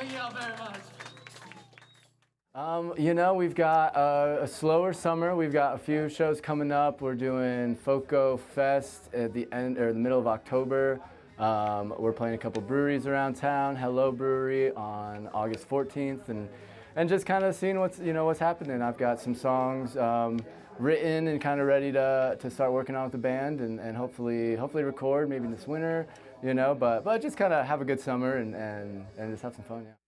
Thank you all very much. You know, we've got a slower summer. We've got a few shows coming up. We're doing Foco Fest at the end or the middle of October. We're playing a couple breweries around town. Hello Brewery on August 14th, and just kind of seeing what's happening. I've got some songs written and kind of ready to start working on with the band and hopefully record maybe this winter. You know, but just kind of have a good summer and just have some fun. Yeah.